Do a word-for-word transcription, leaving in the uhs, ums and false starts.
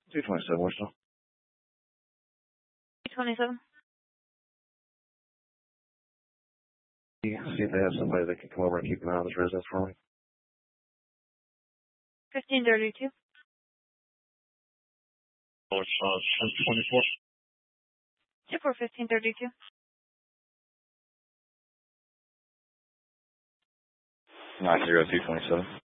two twenty-seven, what's up? two twenty-seven. See if they have somebody that can come over and keep an eye on this residence for me. fifteen thirty-two. Oh, it's uh, twenty-four. Yep, we're fifteen thirty-two. nine zero two twenty-seven.